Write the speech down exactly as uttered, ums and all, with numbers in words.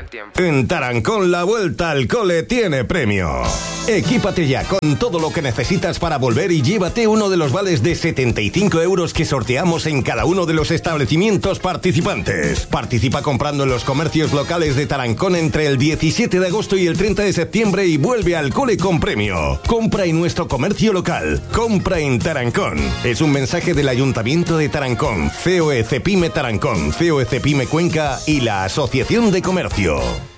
En Tarancón la vuelta al cole tiene premio. Equípate ya con todo lo que necesitas para volver y llévate uno de los vales de setenta y cinco euros que sorteamos en cada uno de los establecimientos participantes. Participa comprando en los comercios locales de Tarancón entre el diecisiete de agosto y el treinta de septiembre y vuelve al cole con premio. Compra en nuestro comercio local. Compra en Tarancón. Es un mensaje del Ayuntamiento de Tarancón, C O E Cepime Tarancón, C O E Cepime Cuenca y la Asociación de Comercio.